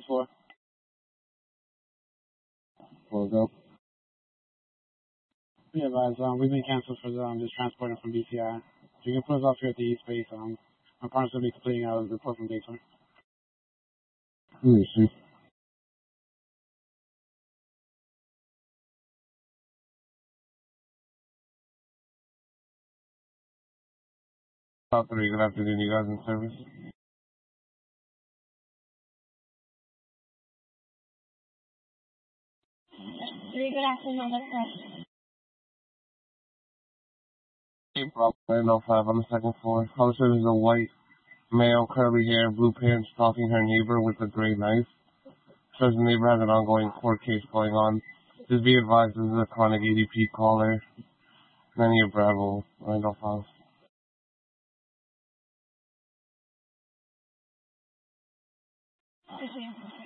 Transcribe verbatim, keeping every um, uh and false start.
four. Four, go. Yeah, guys, um, we've been canceled for the, um, just transporting from B C I. So you can put us off here at the East Base. Um, my partner's going to be completing our report from Gatesville. Who is she? South three, good afternoon, you guys in service? Three, good afternoon, that's correct. Hey, problem. nine oh five on the second floor. House is a white male, curly hair, blue pants, stalking her neighbor with a gray knife. Says the neighbor has an ongoing court case going on. Just be advised, this is a chronic A D P caller. Many of Bravo, nine oh five. Okay.